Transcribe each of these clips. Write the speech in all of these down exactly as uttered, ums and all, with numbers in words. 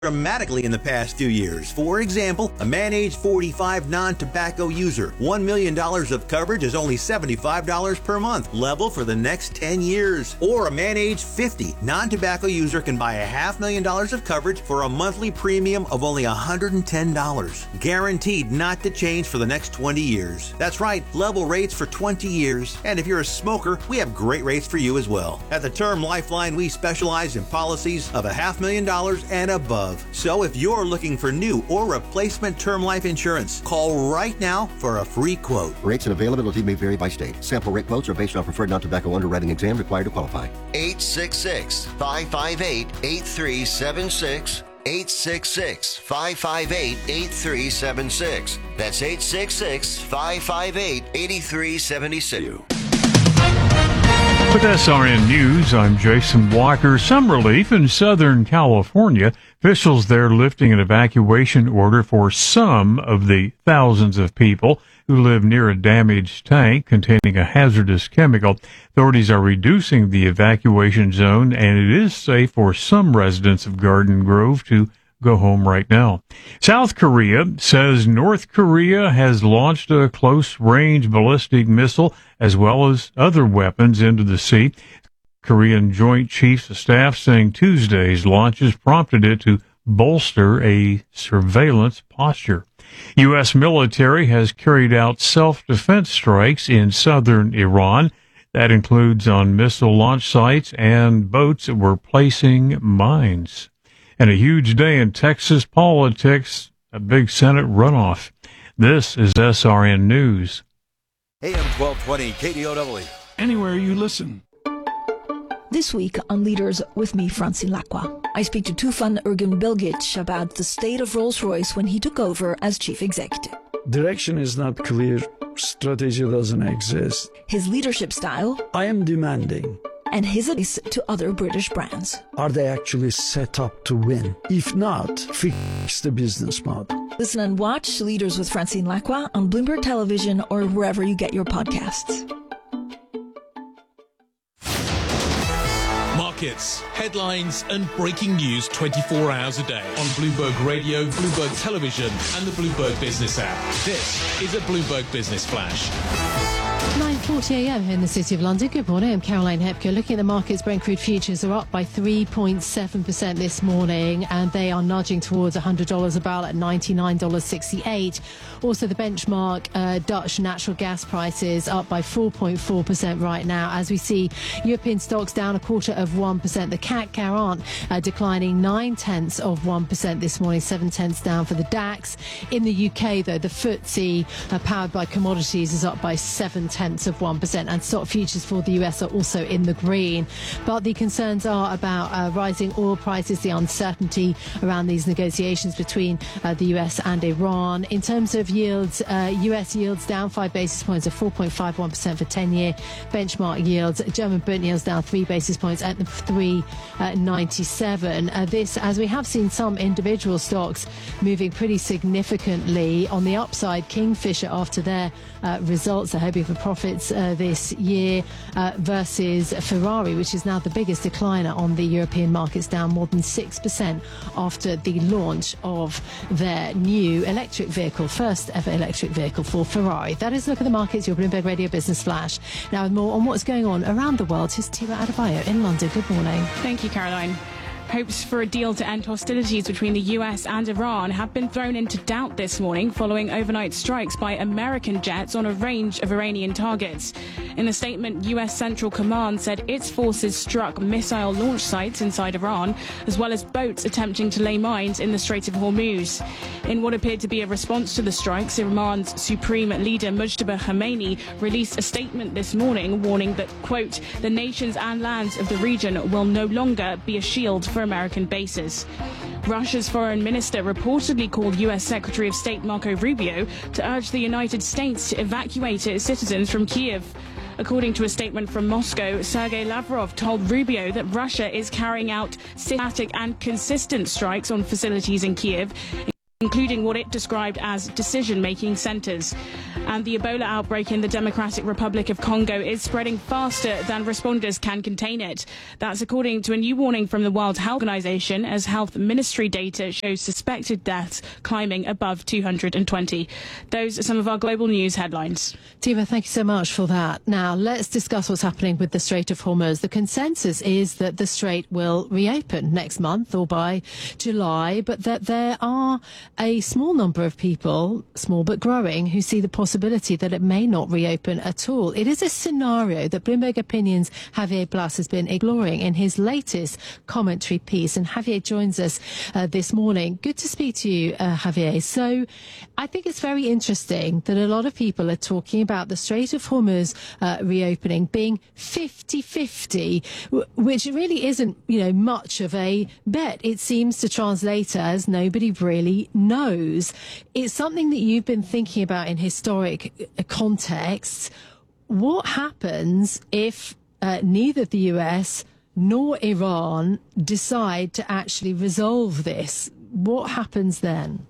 dramatically in the past few years. For example, a man age forty-five non-tobacco user, one million dollars of coverage is only seventy-five dollars per month, level for the next ten years. Or a man age fifty non-tobacco user can buy a half million dollars of coverage for a monthly premium of only one hundred ten dollars, guaranteed not to change for the next twenty years. That's right, level rates for twenty years. And if you're a smoker, we have great rates for you as well. At the Term Lifeline, we specialize in policies of a half million dollars and above. So if you're looking for new or replacement term life insurance, call right now for a free quote. Rates and availability may vary by state. Sample rate quotes are based on preferred non-tobacco underwriting exam required to qualify. eight six six, five five eight, eight three seven six. eight six six, five five eight, eight three seven six. That's eight six six, five five eight, eight three seven six. With S R N News, I'm Jason Walker. Some relief in Southern California. Officials there lifting an evacuation order for some of the thousands of people who live near a damaged tank containing a hazardous chemical. Authorities are reducing the evacuation zone, and it is safe for some residents of Garden Grove to go home right now. South Korea says North Korea has launched a close-range ballistic missile as well as other weapons into the sea. Korean Joint Chiefs of Staff saying Tuesday's launches prompted it to bolster a surveillance posture. U S military has carried out self-defense strikes in southern Iran. That includes on missile launch sites and boats that were placing mines. And a huge day in Texas politics, a big Senate runoff. This is S R N News. A M twelve twenty K D O W. Anywhere you listen. This week on Leaders with me, Francine Lacqua, I speak to Tufan Ergin Bilgic about the state of Rolls-Royce when he took over as chief executive. Direction is not clear. Strategy doesn't exist. His leadership style. I am demanding. And his advice to other British brands. Are they actually set up to win? If not, fix the business model. Listen and watch Leaders with Francine Lacqua on Bloomberg Television or wherever you get your podcasts. Markets, headlines and breaking news twenty-four hours a day on Bloomberg Radio, Bloomberg Television and the Bloomberg Business app. This is a Bloomberg Business Flash. nine forty a m in the City of London. Good morning, I'm Caroline Hepker. Looking at the markets, Brent crude futures are up by three point seven percent this morning, and they are nudging towards one hundred dollars a barrel at ninety-nine dollars sixty-eight. Also, the benchmark uh, Dutch natural gas prices up by four point four percent right now, as we see European stocks down a quarter of one percent. The C A C quarante uh, declining nine tenths of one percent this morning, seven tenths down for the DAX. In the U K, though, the F T S E, uh, powered by commodities, is up by seven tenths of one percent, and stock futures for the U S are also in the green. But the concerns are about uh, rising oil prices, the uncertainty around these negotiations between uh, the U S and Iran. In terms of yields, uh, U S yields down five basis points at four point five one percent for ten-year benchmark yields. German Bund yields down three basis points at three ninety-seven. Uh, this, as we have seen some individual stocks moving pretty significantly on the upside. Kingfisher, after their uh, results, are hoping for profits uh, this year uh, versus Ferrari, which is now the biggest decliner on the European markets, down more than six percent after the launch of their new electric vehicle, first ever electric vehicle for Ferrari. That is a look at the markets, your Bloomberg Radio Business Flash. Now, with more on what's going on around the world, here's Tira Adebayo in London. Good morning. Thank you, Caroline. Hopes for a deal to end hostilities between the U S and Iran have been thrown into doubt this morning following overnight strikes by American jets on a range of Iranian targets. In a statement, U S Central Command said its forces struck missile launch sites inside Iran, as well as boats attempting to lay mines in the Strait of Hormuz. In what appeared to be a response to the strikes, Iran's supreme leader Mujtaba Khamenei released a statement this morning warning that, quote, the nations and lands of the region will no longer be a shield for American bases. Russia's foreign minister reportedly called U S Secretary of State Marco Rubio to urge the United States to evacuate its citizens from Kyiv. According to a statement from Moscow, Sergei Lavrov told Rubio that Russia is carrying out systematic and consistent strikes on facilities in Kyiv, including what it described as decision-making centres. And the Ebola outbreak in the Democratic Republic of Congo is spreading faster than responders can contain it. That's according to a new warning from the World Health Organization, as health ministry data shows suspected deaths climbing above two hundred twenty. Those are some of our global news headlines. Tiva, thank you so much for that. Now, let's discuss what's happening with the Strait of Hormuz. The consensus is that the strait will reopen next month or by July, but that there are a small number of people, small but growing, who see the possibility that it may not reopen at all. It is a scenario that Bloomberg Opinion's Javier Blas has been exploring in his latest commentary piece. And Javier joins us uh, this morning. Good to speak to you, uh, Javier. So I think it's very interesting that a lot of people are talking about the Strait of Hormuz uh, reopening being fifty-fifty, which really isn't, you know, much of a bet. It seems to translate as nobody really knows. It's something that you've been thinking about in historic contexts. What happens if uh, neither the U S nor Iran decide to actually resolve this? What happens then?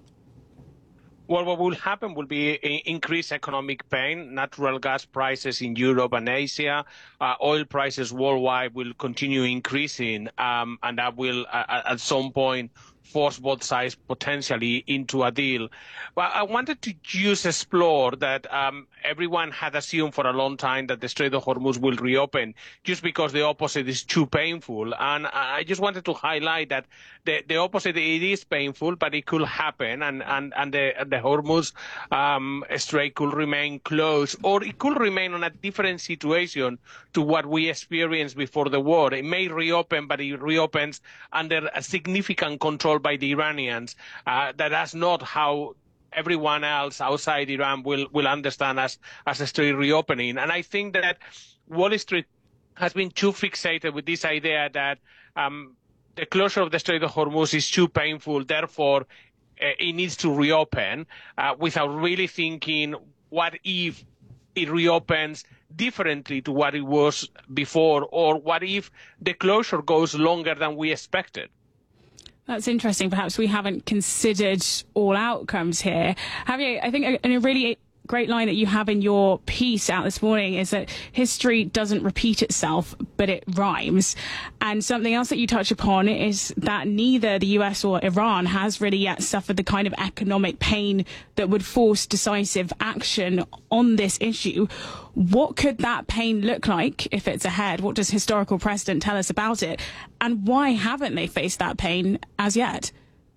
Well, what will happen will be increased economic pain. Natural gas prices in Europe and Asia, uh, oil prices worldwide will continue increasing, um, and that will, uh, at some point, force both sides potentially into a deal. But I wanted to just explore that um, everyone had assumed for a long time that the Strait of Hormuz will reopen just because the opposite is too painful. And I just wanted to highlight that the, the opposite, it is painful, but it could happen, and, and, and the, the Hormuz um, Strait could remain closed, or it could remain on a different situation to what we experienced before the war. It may reopen, but it reopens under a significant control by the Iranians. Uh, that that's not how everyone else outside Iran will, will understand as, as a strait reopening. And I think that Wall Street has been too fixated with this idea that um, the closure of the Strait of Hormuz is too painful, therefore uh, it needs to reopen, uh, without really thinking, what if it reopens differently to what it was before, or what if the closure goes longer than we expected? That's interesting. Perhaps we haven't considered all outcomes here. Javier, I think a, a really great line that you have in your piece out this morning is that history doesn't repeat itself, but it rhymes. And something else that you touch upon is that neither the U S or Iran has really yet suffered the kind of economic pain that would force decisive action on this issue. What could that pain look like if it's ahead? What does historical precedent tell us about it? And why haven't they faced that pain as yet?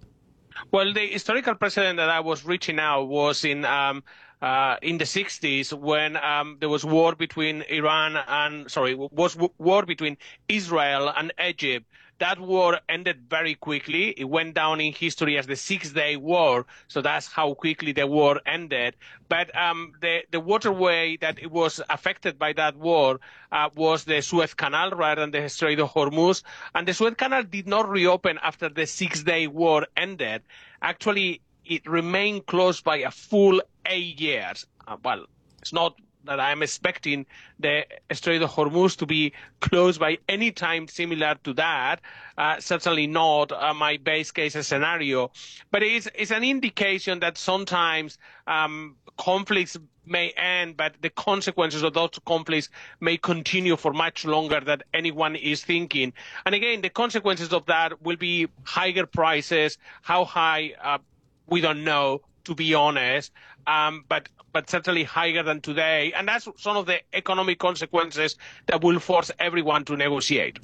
Well, the historical precedent that I was reaching out was in um, uh, in the sixties, when um, there was war between Iran and sorry was war between Israel and Egypt. That war ended very quickly. It went down in history as the Six-Day War, so that's how quickly the war ended. But um, the, the waterway that it was affected by that war uh, was the Suez Canal rather than the Strait of Hormuz. And the Suez Canal did not reopen after the Six-Day War ended. Actually, it remained closed by a full eight years. Uh, well, it's not that I'm expecting the Strait of Hormuz to be closed by any time similar to that. Uh, certainly not uh, my base case scenario. But it's, it's an indication that sometimes um, conflicts may end, but the consequences of those conflicts may continue for much longer than anyone is thinking. And again, the consequences of that will be higher prices. How high, uh, we don't know, to be honest, um, but but certainly higher than today. And that's some of the economic consequences that will force everyone to negotiate.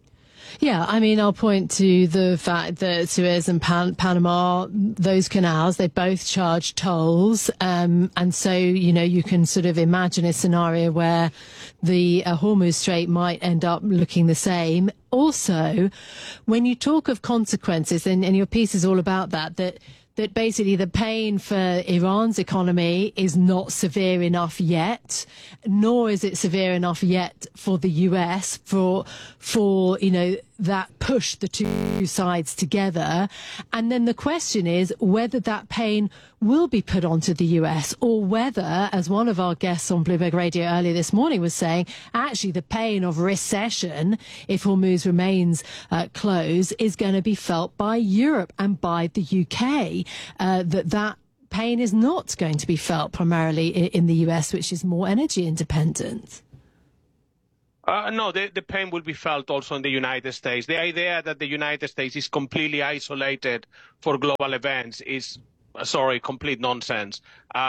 Yeah, I mean, I'll point to the fact that Suez and Pan- Panama, those canals, they both charge tolls. Um, and so, you know, you can sort of imagine a scenario where the uh, Hormuz Strait might end up looking the same. Also, when you talk of consequences, and, and your piece is all about that, that that basically the pain for Iran's economy is not severe enough yet, nor is it severe enough yet for the U S, for, for, you know, that pushed the two sides together. And then the question is whether that pain will be put onto the U S, or whether, as one of our guests on Bloomberg Radio earlier this morning was saying, actually the pain of recession, if Hormuz remains uh, closed, is going to be felt by Europe and by the U K, uh, that that pain is not going to be felt primarily in, in the U S, which is more energy independent. Uh, no, the, the pain will be felt also in the United States. The idea that the United States is completely isolated for global events is, sorry, complete nonsense.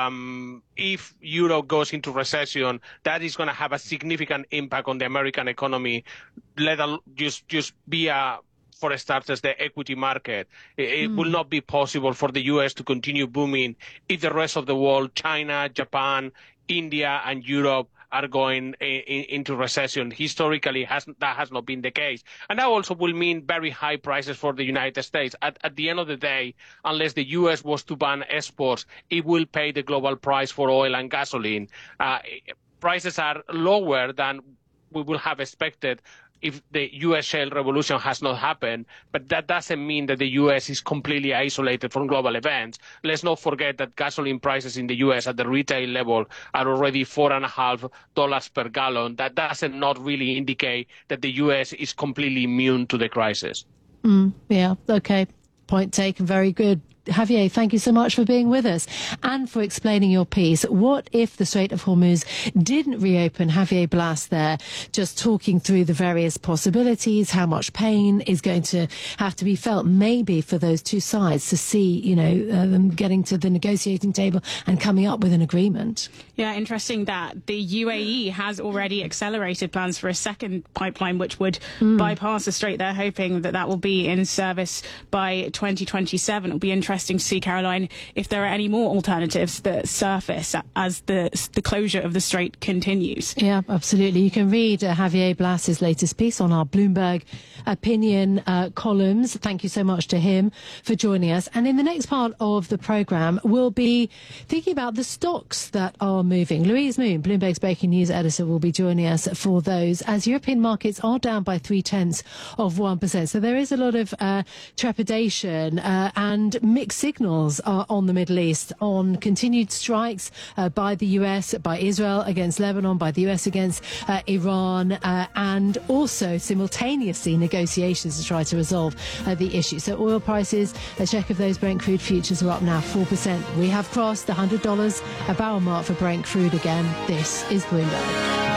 Um, if Europe goes into recession, that is going to have a significant impact on the American economy, let alone just, just be a, for starters, the equity market. It, it mm. will not be possible for the U S to continue booming if the rest of the world, China, Japan, India, and Europe are going in, into recession. Historically, has, that has not been the case. And that also will mean very high prices for the United States. At, at the end of the day, unless the U S was to ban exports, it will pay the global price for oil and gasoline. Uh, prices are lower than we will have expected if the U S shale revolution has not happened, but that doesn't mean that the U S is completely isolated from global events. Let's not forget that gasoline prices in the U S at the retail level are already four and a half dollars per gallon. That doesn't not really indicate that the U S is completely immune to the crisis. Mm, yeah, okay. Point taken. Very good. Javier, thank you so much for being with us and for explaining your piece. What if the Strait of Hormuz didn't reopen? Javier Blas there, just talking through the various possibilities, how much pain is going to have to be felt, maybe for those two sides to see, you know, uh, them getting to the negotiating table and coming up with an agreement. Yeah, interesting that the U A E has already accelerated plans for a second pipeline, which would mm. bypass the strait. They're hoping that that will be in service by twenty twenty-seven. It'll be interesting to see, Caroline, if there are any more alternatives that surface as the the closure of the strait continues. Yeah, absolutely. You can read uh, Javier Blas's latest piece on our Bloomberg opinion uh, columns. Thank you so much to him for joining us. And in the next part of the programme, we'll be thinking about the stocks that are moving. Louise Moon, Bloomberg's breaking news editor, will be joining us for those, as European markets are down by three-tenths of one percent. So there is a lot of uh, trepidation uh, and mixed signals are on the Middle East on continued strikes uh, by the U S, by Israel against Lebanon, by the U S against uh, Iran, uh, and also simultaneously negotiations to try to resolve uh, the issue. So oil prices, a check of those Brent crude futures are up now four percent. We have crossed the one hundred dollars a barrel mark for Brent crude again. This is Bloomberg.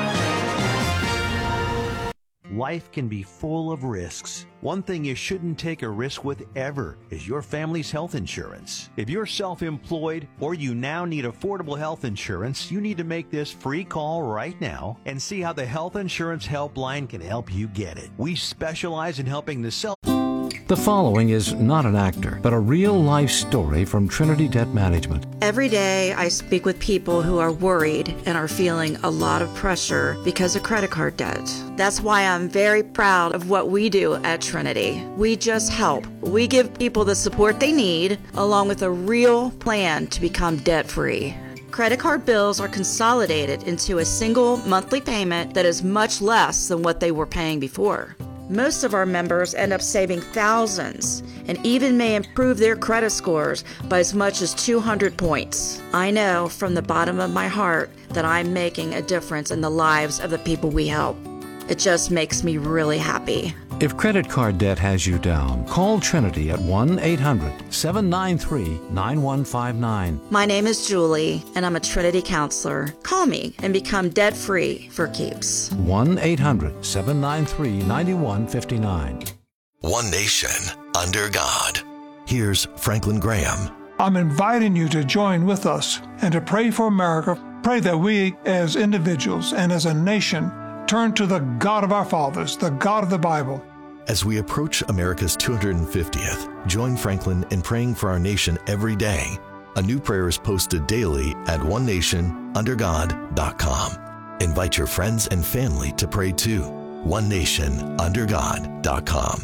Life can be full of risks. One thing you shouldn't take a risk with ever is your family's health insurance. If you're self-employed or you now need affordable health insurance, you need to make this free call right now and see how the Health Insurance Helpline can help you get it. We specialize in helping the self... The following is not an actor, but a real-life story from Trinity Debt Management. Every day I speak with people who are worried and are feeling a lot of pressure because of credit card debt. That's why I'm very proud of what we do at Trinity. We just help. We give people the support they need, along with a real plan to become debt-free. Credit card bills are consolidated into a single monthly payment that is much less than what they were paying before. Most of our members end up saving thousands and even may improve their credit scores by as much as two hundred points. I know from the bottom of my heart that I'm making a difference in the lives of the people we help. It just makes me really happy. If credit card debt has you down, call Trinity at one eight hundred seven nine three nine one five nine. My name is Julie, and I'm a Trinity counselor. Call me and become debt-free for keeps. one eight hundred seven nine three nine one five nine. One nation under God. Here's Franklin Graham. I'm inviting you to join with us and to pray for America. Pray that we as individuals and as a nation turn to the God of our fathers, the God of the Bible. As we approach America's two hundred fiftieth, join Franklin in praying for our nation every day. A new prayer is posted daily at one nation under god dot com. Invite your friends and family to pray too. one nation under god dot com.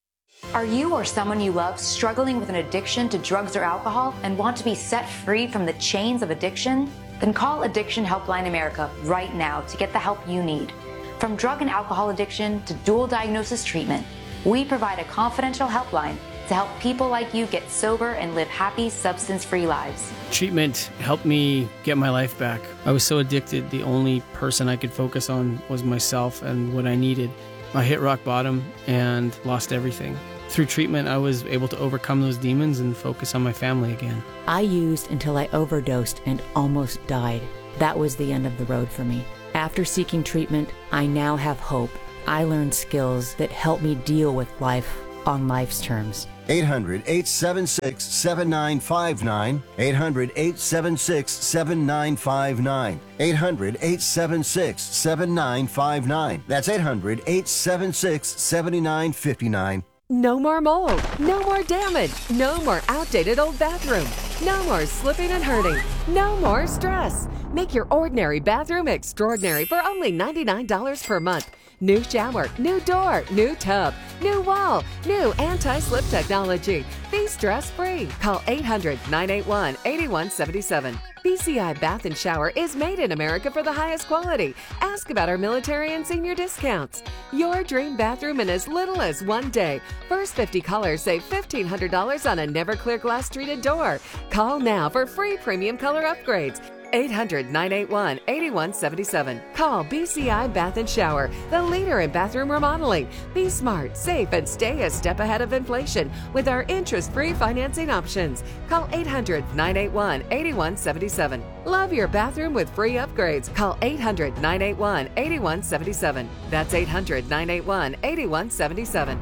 Are you or someone you love struggling with an addiction to drugs or alcohol and want to be set free from the chains of addiction? Then call Addiction Helpline America right now to get the help you need. From drug and alcohol addiction to dual diagnosis treatment, we provide a confidential helpline to help people like you get sober and live happy, substance-free lives. Treatment helped me get my life back. I was so addicted, the only person I could focus on was myself and what I needed. I hit rock bottom and lost everything. Through treatment, I was able to overcome those demons and focus on my family again. I used until I overdosed and almost died. That was the end of the road for me. After seeking treatment, I now have hope. I learned skills that help me deal with life on life's terms. eight hundred, eight seven six, seven nine five nine. eight hundred, eight seven six, seven nine five nine. eight hundred, eight seven six, seven nine five nine. That's eight hundred, eight seven six, seven nine five nine. No more mold, no more damage, no more outdated old bathroom, no more slipping and hurting, no more stress. Make your ordinary bathroom extraordinary for only ninety-nine dollars per month. New shower, new door, new tub, new wall, new anti-slip technology. Be stress-free. Call eight hundred, nine eight one, eight one seven seven. B C I Bath and Shower is made in America for the highest quality. Ask about our military and senior discounts. Your dream bathroom in as little as one day. First fifty callers save fifteen hundred dollars on a never clear glass treated door. Call now for free premium color upgrades. eight hundred, nine eight one, eight one seven seven. Call B C I Bath and Shower, the leader in bathroom remodeling. Be smart, safe, and stay a step ahead of inflation with our interest-free financing options. Call eight hundred, nine eight one, eight one seven seven. Love your bathroom with free upgrades. Call eight hundred, nine eight one, eight one seven seven. That's eight hundred, nine eight one, eight one seven seven.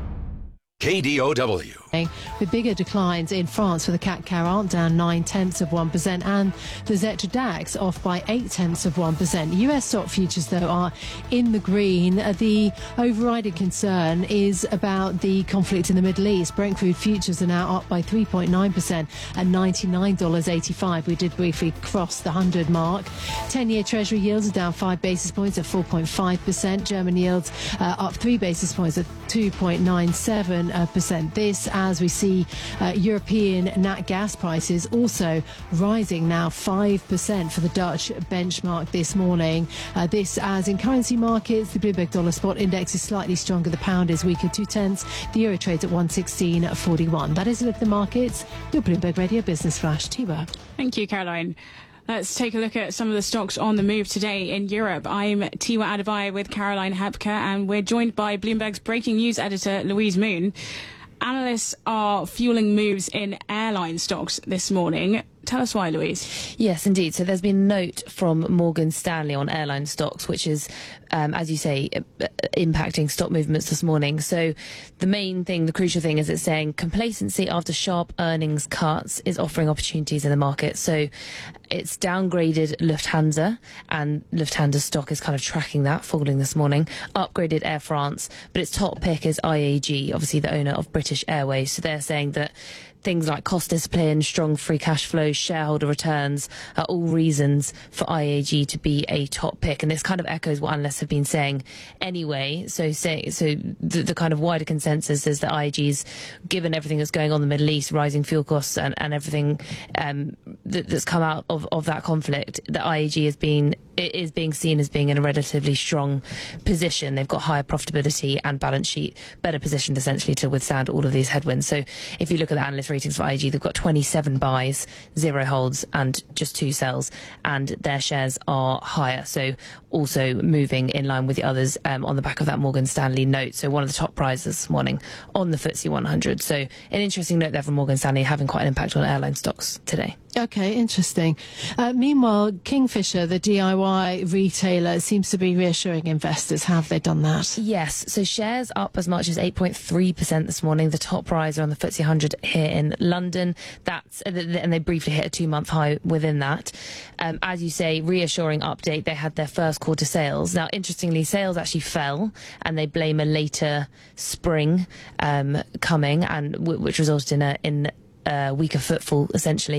K D O W. With bigger declines in France for the C A C quarante down nine tenths of one percent and the Xetra DAX off by eight tenths of one percent. U S stock futures, though, are in the green. The overriding concern is about the conflict in the Middle East. Brent crude futures are now up by three point nine percent at ninety-nine dollars eighty-five. We did briefly cross the one hundred mark. ten-year Treasury yields are down five basis points at four point five percent. German yields uh, up three basis points at two point nine seven percent. This as we see uh, European nat gas prices also rising now five percent for the Dutch benchmark this morning. Uh, this as in currency markets, the Bloomberg dollar spot index is slightly stronger. The pound is weaker two tenths. The euro trades at one sixteen forty-one. That is a look at the markets. Your Bloomberg Radio Business Flash. Tiwa. Thank you, Caroline. Let's take a look at some of the stocks on the move today in Europe. I'm Tiwa Adivaya with Caroline Hepker, and we're joined by Bloomberg's breaking news editor, Louise Moon. Analysts are fueling moves in airline stocks this morning. Tell us why, Louise. Yes, indeed. So there's been a note from Morgan Stanley on airline stocks, which is, um, as you say, impacting stock movements this morning. So the main thing, the crucial thing, is it's saying complacency after sharp earnings cuts is offering opportunities in the market. So it's downgraded Lufthansa, and Lufthansa's stock is kind of tracking that, falling this morning. Upgraded Air France, but its top pick is I A G, obviously the owner of British Airways. So they're saying that things like cost discipline, strong free cash flow, shareholder returns are all reasons for I A G to be a top pick. And this kind of echoes what analysts have been saying anyway. So say, so the, the kind of wider consensus is that I A G's, given everything that's going on in the Middle East, rising fuel costs and, and everything um, that, that's come out of, of that conflict, that I A G has been it is being seen as being in a relatively strong position. They've got higher profitability and balance sheet, better positioned essentially to withstand all of these headwinds. So if you look at the analyst ratings for I A G, they've got twenty-seven buys, zero holds and just two sells, and their shares are higher. So also moving in line with the others um, on the back of that Morgan Stanley note. So one of the top prizes this morning on the F T S E one hundred. So an interesting note there from Morgan Stanley, having quite an impact on airline stocks today. Okay, interesting. Uh, meanwhile, Kingfisher, the D I Y retailer, seems to be reassuring investors. Have they done that? Yes. So shares up as much as eight point three percent this morning. The top riser on the F T S E one hundred here in London. That's and they briefly hit a two-month high within that. Um, as you say, reassuring update. They had their first quarter sales. Now, interestingly, sales actually fell, and they blame a later spring um, coming, and w- which resulted in a in. Uh, weaker footfall, essentially. But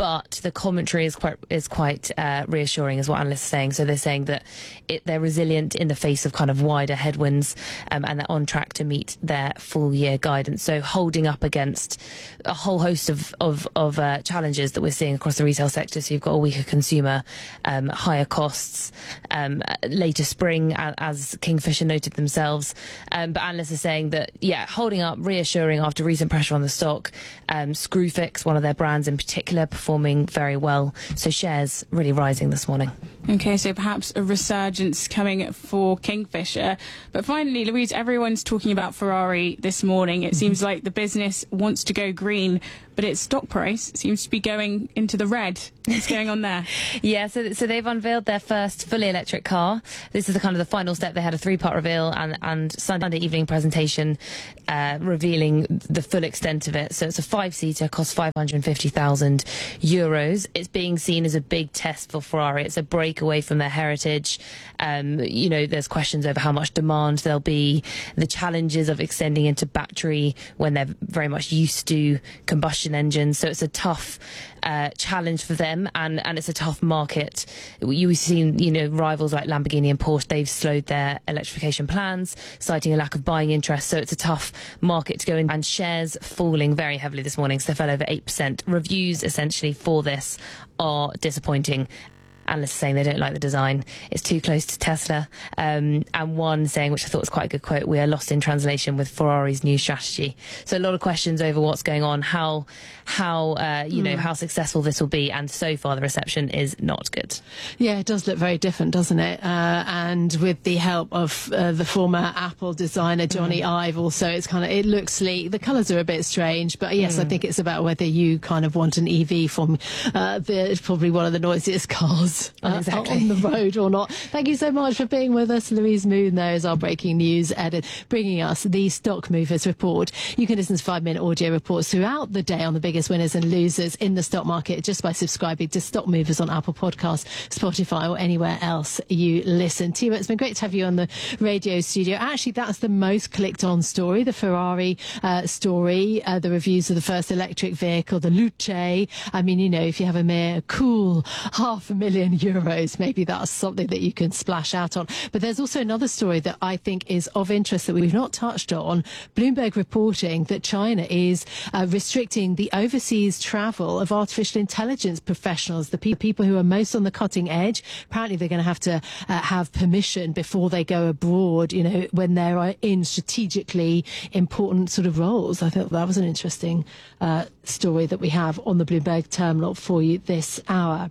but the commentary is quite is quite uh, reassuring, is what analysts are saying. So they're saying that it, they're resilient in the face of kind of wider headwinds, um, and they're on track to meet their full year guidance. So holding up against a whole host of of, of uh, challenges that we're seeing across the retail sector. So you've got a weaker consumer, um, higher costs, um, later spring, as Kingfisher noted themselves. Um, but analysts are saying that, yeah, holding up, reassuring after recent pressure on the stock. Um, Screwfix, one of their brands in particular, performing very well. So shares really rising this morning. Okay, so perhaps a resurgence coming for Kingfisher. But finally, Louise, everyone's talking about Ferrari this morning. It seems like the business wants to go green, but its stock price seems to be going into the red. What's going on there? Yeah, so so they've unveiled their first fully electric car. This is the kind of the final step. They had a three-part reveal and, and Sunday evening presentation uh, revealing the full extent of it. So it's a five-seater, costs five hundred fifty thousand euros. It's being seen as a big test for Ferrari. It's a break away from their heritage. Um, you know, there's questions over how much demand there'll be, the challenges of extending into battery when they're very much used to combustion engines. So it's a tough uh, challenge for them, and, and it's a tough market. You've seen, you know, rivals like Lamborghini and Porsche, they've slowed their electrification plans, citing a lack of buying interest. So it's a tough market to go in, and shares falling very heavily this morning. So they fell over eight percent. Reviews essentially for this are disappointing. Analysts saying they don't like the design. It's too close to Tesla. Um, and one saying, which I thought was quite a good quote, we are lost in translation with Ferrari's new strategy. So a lot of questions over what's going on, how, how uh, you mm. know, how successful this will be. And so far, the reception is not good. Yeah, it does look very different, doesn't it? Uh, and with the help of uh, the former Apple designer, Johnny mm. Ive, also, it's kind of, it looks sleek. The colours are a bit strange, but yes, mm. I think it's about whether you kind of want an E V from uh, the, probably one of the noisiest cars Uh, exactly. on the road or not. Thank you so much for being with us. Louise Moon, there is our breaking news edit, bringing us the Stock Movers Report. You can listen to five-minute audio reports throughout the day on the biggest winners and losers in the stock market just by subscribing to Stock Movers on Apple Podcasts, Spotify, or anywhere else you listen. Tima, it's been great to have you on the radio studio. Actually, that's the most clicked on story, the Ferrari uh, story, uh, the reviews of the first electric vehicle, the Luce. I mean, you know, if you have a mere cool half a million euros, maybe that's something that you can splash out on. But there's also another story that I think is of interest that we've not touched on. Bloomberg reporting that China is uh, restricting the overseas travel of artificial intelligence professionals, the pe- people who are most on the cutting edge. Apparently they're going to have to uh, have permission before they go abroad, you know, when they're in strategically important sort of roles. I thought that was an interesting uh, story that we have on the Bloomberg terminal for you this hour.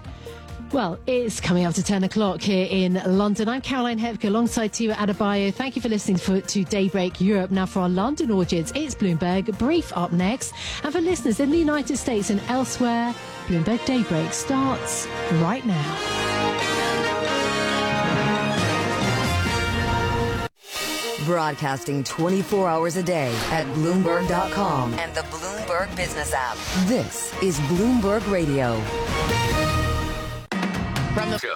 Well, it's coming up to ten o'clock here in London. I'm Caroline Hepke alongside Tima Adebayo. Thank you for listening for, to Daybreak Europe. Now for our London audience, it's Bloomberg Brief up next. And for listeners in the United States and elsewhere, Bloomberg Daybreak starts right now. Broadcasting twenty-four hours a day at Bloomberg dot com and the Bloomberg Business app. This is Bloomberg Radio. From the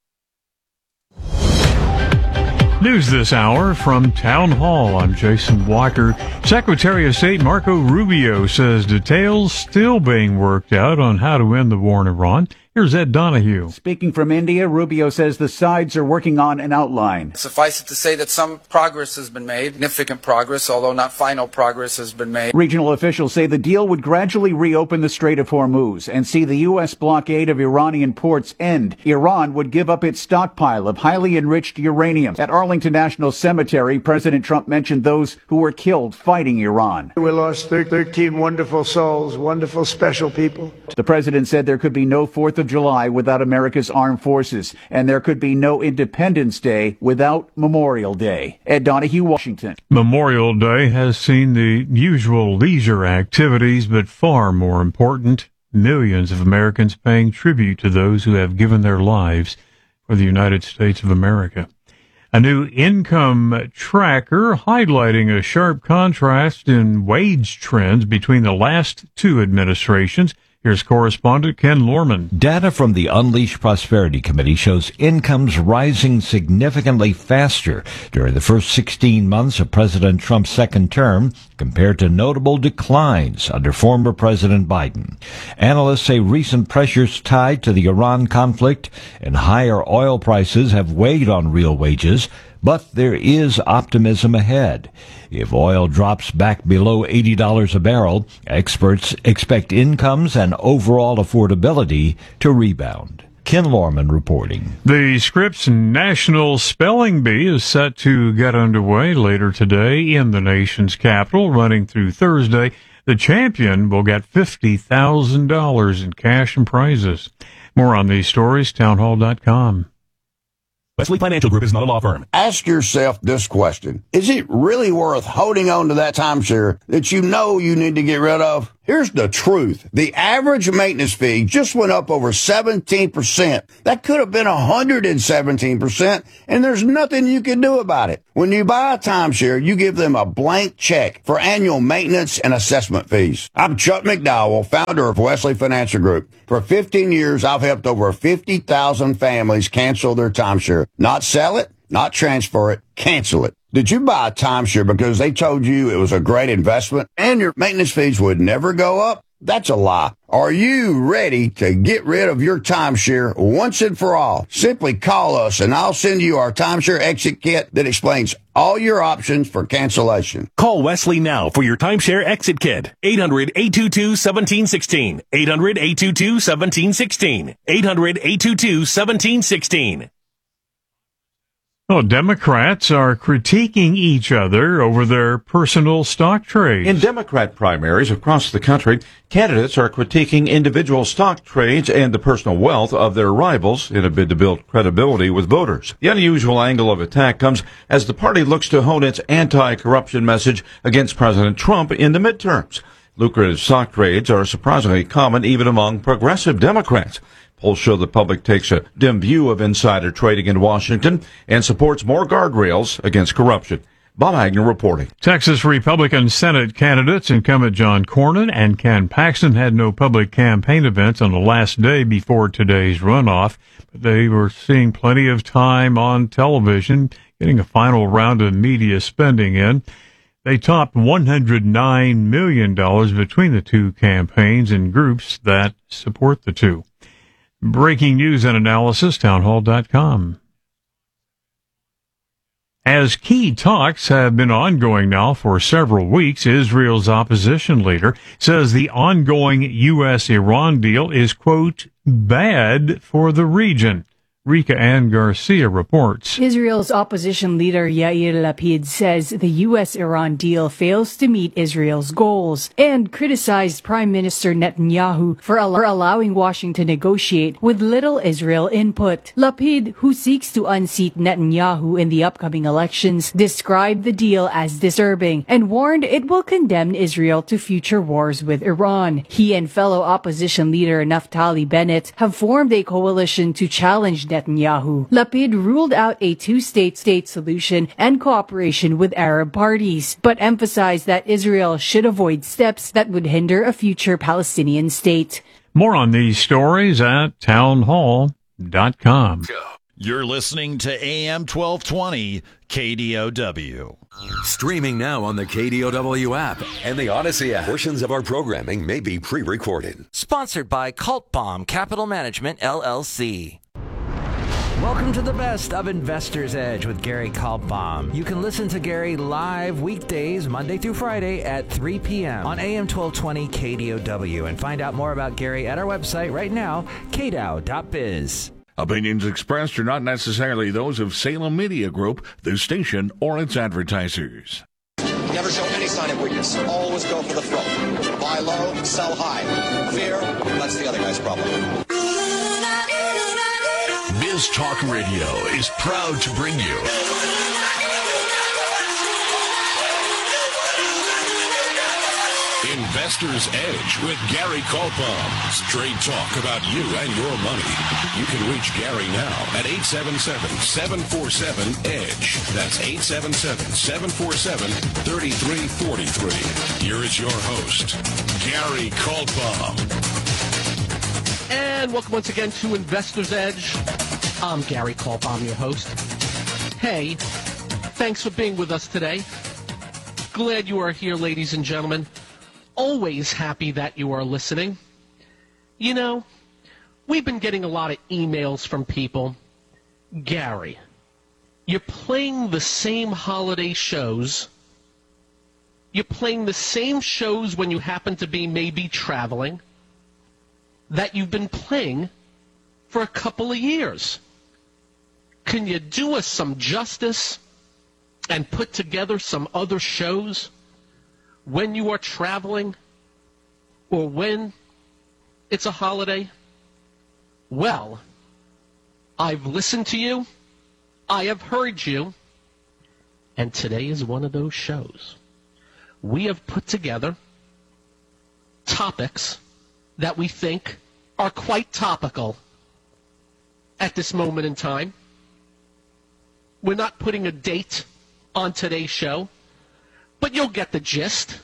News this hour from Town Hall. I'm Jason Walker. Secretary of State Marco Rubio says details still being worked out on how to end the war in Iran. Here's Ed Donahue. Speaking from India, Rubio says the sides are working on an outline. Suffice it to say that some progress has been made, significant progress, although not final progress has been made. Regional officials say the deal would gradually reopen the Strait of Hormuz and see the U S blockade of Iranian ports end. Iran would give up its stockpile of highly enriched uranium. At Arlington National Cemetery, President Trump mentioned those who were killed fighting Iran. We lost thirteen wonderful souls, wonderful, special people. The president said there could be no fourth of July without America's armed forces, and there could be no Independence Day without Memorial Day. Ed Donahue, Washington. Memorial Day has seen the usual leisure activities, but far more important, millions of Americans paying tribute to those who have given their lives for the United States of America. A new income tracker highlighting a sharp contrast in wage trends between the last two administrations. Here's correspondent Ken Lorman. Data from the Unleash Prosperity Committee shows incomes rising significantly faster during the first sixteen months of President Trump's second term compared to notable declines under former President Biden. Analysts say recent pressures tied to the Iran conflict and higher oil prices have weighed on real wages, but there is optimism ahead. If oil drops back below eighty dollars a barrel, experts expect incomes and overall affordability to rebound. Ken Lorman reporting. The Scripps National Spelling Bee is set to get underway later today in the nation's capital, running through Thursday. The champion will get fifty thousand dollars in cash and prizes. More on these stories, townhall dot com. Wesley Financial Group is not a law firm. Ask yourself this question. Is it really worth holding on to that timeshare that you know you need to get rid of? Here's the truth. The average maintenance fee just went up over seventeen percent. That could have been one hundred seventeen percent, and there's nothing you can do about it. When you buy a timeshare, you give them a blank check for annual maintenance and assessment fees. I'm Chuck McDowell, founder of Wesley Financial Group. For fifteen years, I've helped over fifty thousand families cancel their timeshare. Not sell it, not transfer it, cancel it. Did you buy a timeshare because they told you it was a great investment and your maintenance fees would never go up? That's a lie. Are you ready to get rid of your timeshare once and for all? Simply call us and I'll send you our timeshare exit kit that explains all your options for cancellation. Call Wesley now for your timeshare exit kit. eight hundred, eight two two, one seven one six. eight hundred, eight two two, one seven one six. eight hundred, eight two two, one seven one six. Well, Democrats are critiquing each other over their personal stock trades. In Democrat primaries across the country, candidates are critiquing individual stock trades and the personal wealth of their rivals in a bid to build credibility with voters. The unusual angle of attack comes as the party looks to hone its anti-corruption message against President Trump in the midterms. Lucrative stock trades are surprisingly common even among progressive Democrats. Polls show the public takes a dim view of insider trading in Washington and supports more guardrails against corruption. Bob Agnew reporting. Texas Republican Senate candidates incumbent John Cornyn and Ken Paxton had no public campaign events on the last day before today's runoff, but they were seeing plenty of time on television, getting a final round of media spending in. They topped one hundred nine million dollars between the two campaigns and groups that support the two. Breaking news and analysis, townhall dot com. As key talks have been ongoing now for several weeks, Israel's opposition leader says the ongoing U S Iran deal is, quote, bad for the region. Rika Ann Garcia reports. Israel's opposition leader Yair Lapid says the U S Iran deal fails to meet Israel's goals and criticized Prime Minister Netanyahu for al- allowing Washington to negotiate with little Israel input. Lapid, who seeks to unseat Netanyahu in the upcoming elections, described the deal as disturbing and warned it will condemn Israel to future wars with Iran. He and fellow opposition leader Naftali Bennett have formed a coalition to challenge Netanyahu. Lapid ruled out a two-state state solution and cooperation with Arab parties, but emphasized that Israel should avoid steps that would hinder a future Palestinian state. More on these stories at townhall dot com. You're listening to A M twelve twenty K D O W. Streaming now on the K D O W app and the Odyssey app. Portions of our programming may be pre-recorded. Sponsored by Cult Bomb Capital Management, L L C. Welcome to the best of Investor's Edge with Gary Kaltbaum. You can listen to Gary live weekdays, Monday through Friday at three p.m. on A M twelve twenty K D O W and find out more about Gary at our website right now, k d o w dot biz. Opinions expressed are not necessarily those of Salem Media Group, the station, or its advertisers. Never show any sign of weakness. Always go for the throat. Buy low, sell high. Fear, that's the other guy's problem. Biz Talk Radio is proud to bring you Investor's Edge with Gary Kaltbaum. Straight talk about you and your money. You can reach Gary now at eight seven seven, seven four seven, E D G E. That's eight seven seven, seven four seven, three three four three. Here is your host, Gary Kaltbaum. And welcome once again to Investor's Edge. I'm Gary Culp. I'm your host. Hey, thanks for being with us today. Glad you are here, ladies and gentlemen. Always happy that you are listening. You know, we've been getting a lot of emails from people. Gary, you're playing the same holiday shows. You're playing the same shows when you happen to be maybe traveling that you've been playing for a couple of years. Can you do us some justice and put together some other shows when you are traveling or when it's a holiday? Well, I've listened to you, I have heard you, and today is one of those shows. We have put together topics that we think are quite topical at this moment in time. We're not putting a date on today's show, but you'll get the gist.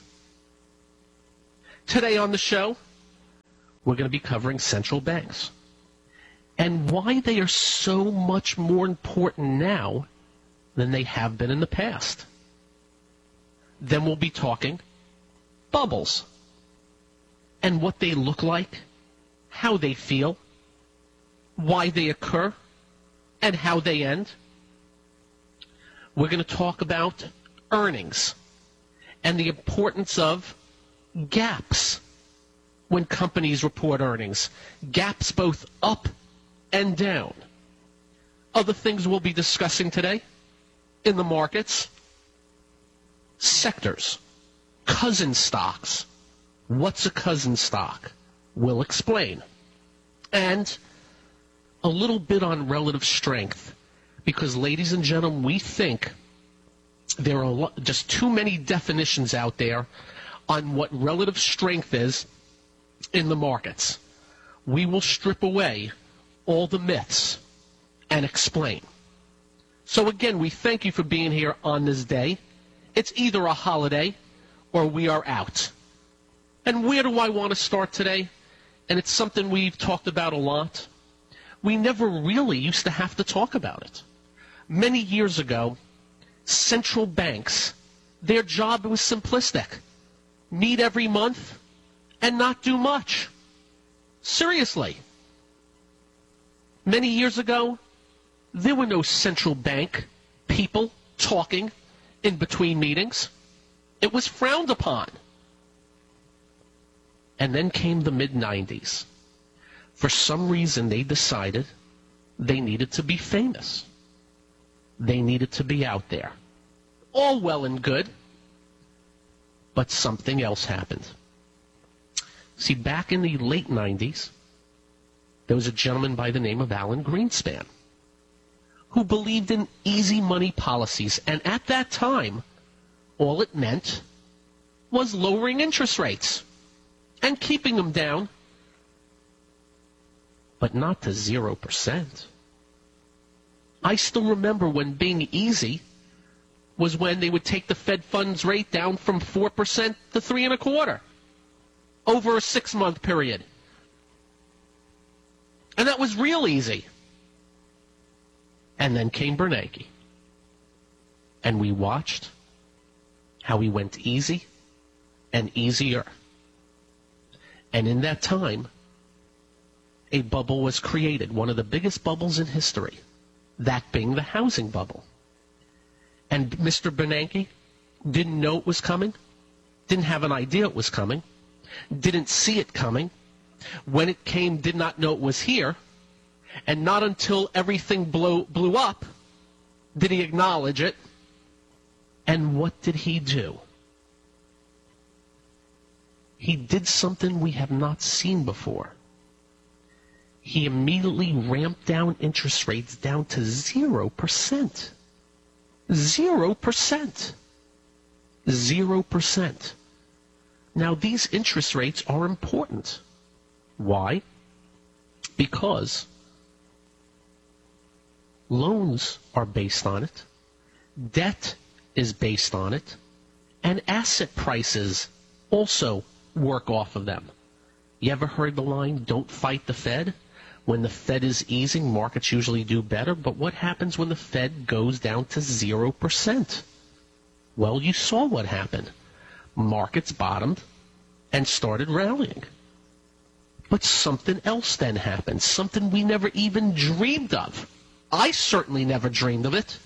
Today on the show, we're going to be covering central banks and why they are so much more important now than they have been in the past. Then we'll be talking bubbles and what they look like, how they feel, why they occur, and how they end. We're going to talk about earnings and the importance of gaps when companies report earnings. Gaps both up and down. Other things we'll be discussing today in the markets. Sectors. Cousin stocks. What's a cousin stock? We'll explain. And a little bit on relative strength. Because, ladies and gentlemen, we think there are a lot, just too many definitions out there on what relative strength is in the markets. We will strip away all the myths and explain. So, again, we thank you for being here on this day. It's either a holiday or we are out. And where do I want to start today? And it's something we've talked about a lot. We never really used to have to talk about it. Many years ago, central banks, their job was simplistic. Meet every month and not do much. Seriously. Many years ago, there were no central bank people talking in between meetings. It was frowned upon. And then came the mid nineties. For some reason, they decided they needed to be famous. They needed to be out there. All well and good, but something else happened. See, back in the late nineties, there was a gentleman by the name of Alan Greenspan who believed in easy money policies, and at that time, all it meant was lowering interest rates and keeping them down, but not to zero percent. I still remember when being easy was when they would take the Fed funds rate down from four percent to three and a quarter over a six-month period. And that was real easy. And then came Bernanke. And we watched how he went easy and easier. And in that time, a bubble was created, one of the biggest bubbles in history, that being the housing bubble. And Mister Bernanke didn't know it was coming, didn't have an idea it was coming, didn't see it coming. When it came, did not know it was here. And not until everything blew, blew up did he acknowledge it. And what did he do? He did something we have not seen before. He immediately ramped down interest rates down to zero percent. Zero percent. Zero percent. Now, these interest rates are important. Why? Because loans are based on it, debt is based on it, and asset prices also work off of them. You ever heard the line, don't fight the Fed? When the Fed is easing, markets usually do better. But what happens when the Fed goes down to zero percent? Well, you saw what happened. Markets bottomed and started rallying. But something else then happened, something we never even dreamed of. I certainly never dreamed of it.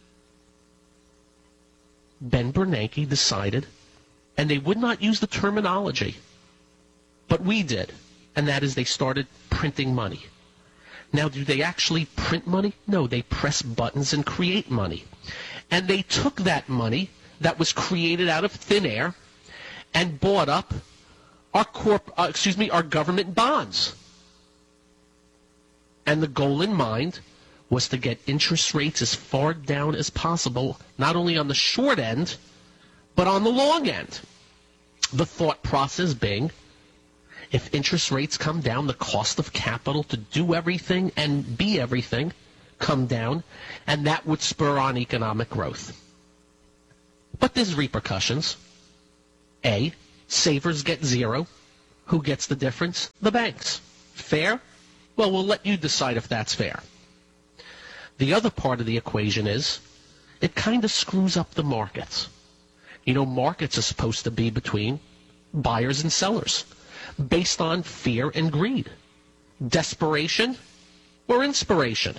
Ben Bernanke decided, and they would not use the terminology, but we did, and that is they started printing money. Now, do they actually print money? No, they press buttons and create money. And they took that money that was created out of thin air and bought up our corp, uh, excuse me, our government bonds. And the goal in mind was to get interest rates as far down as possible, not only on the short end, but on the long end. The thought process being, if interest rates come down, the cost of capital to do everything and be everything come down, and that would spur on economic growth. But there's repercussions. A, savers get zero. Who gets the difference? The banks. Fair? Well, we'll let you decide if that's fair. The other part of the equation is it kind of screws up the markets. You know, markets are supposed to be between buyers and sellers based on fear and greed, desperation or inspiration,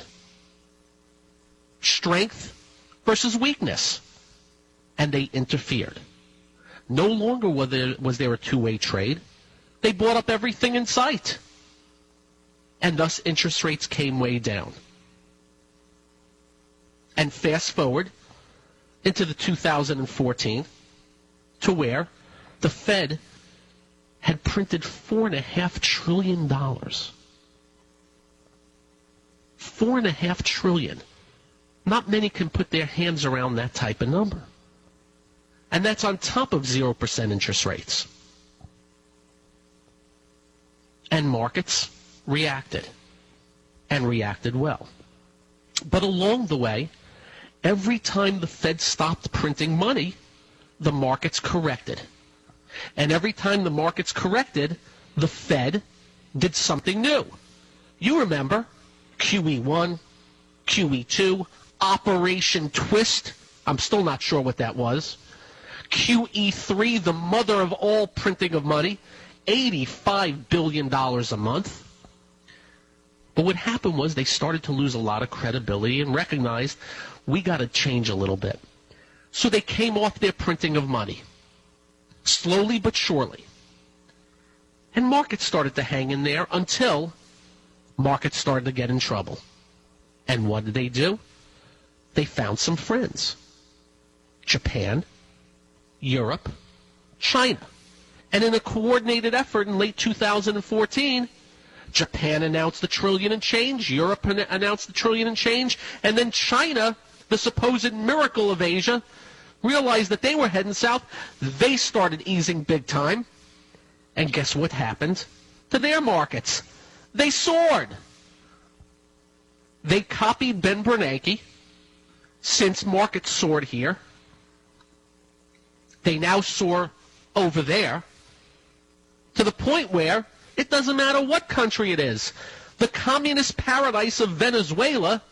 strength versus weakness. And they interfered. No longer was there, was there a two-way trade. They bought up everything in sight. And thus interest rates came way down. And fast forward into the two thousand fourteen to where the Fed had printed four and a half trillion dollars. Four and a half trillion. Not many can put their hands around that type of number. And that's on top of zero percent interest rates. And markets reacted, and reacted well. But along the way, every time the Fed stopped printing money, the markets corrected. And every time the markets corrected, the Fed did something new. You remember Q E one, Q E two, Operation Twist. I'm still not sure what that was. Q E three, the mother of all printing of money, eighty-five billion dollars a month. But what happened was they started to lose a lot of credibility and recognized we got to change a little bit. So they came off their printing of money, slowly but surely. And markets started to hang in there until markets started to get in trouble. And what did they do? They found some friends. Japan, Europe, China. And in a coordinated effort in late two thousand fourteen, Japan announced the trillion and change, Europe announced the trillion and change, and then China, the supposed miracle of Asia, realized that they were heading south. They started easing big time. And guess what happened to their markets? They soared. They copied Ben Bernanke. Since markets soared here, they now soar over there to the point where it doesn't matter what country it is. The communist paradise of Venezuela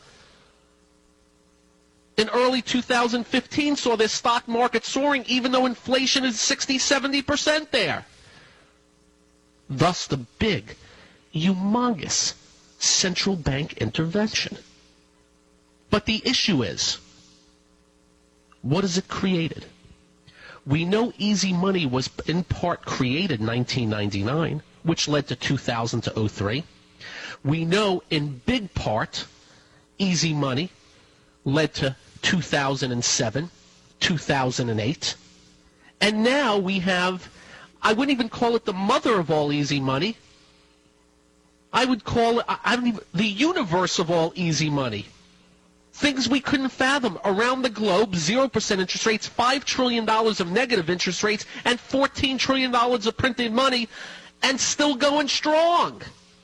in early two thousand fifteen saw their stock market soaring even though inflation is sixty, seventy percent there. Thus the big, humongous central bank intervention. But the issue is, what has it created? We know easy money was in part created in nineteen ninety-nine, which led to two thousand to oh three. We know in big part easy money led to two thousand seven, two thousand eight. And now we have, I wouldn't even call it the mother of all easy money. I would call it, I don't even, the universe of all easy money. Things we couldn't fathom around the globe, zero percent interest rates, five trillion dollars of negative interest rates, and fourteen trillion dollars of printed money, and still going strong.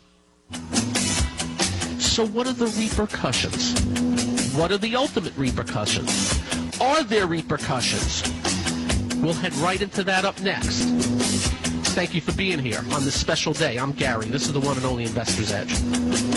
So what are the repercussions? What are the ultimate repercussions? Are there repercussions? We'll head right into that up next. Thank you for being here on this special day. I'm Gary. This is the one and only Investor's Edge.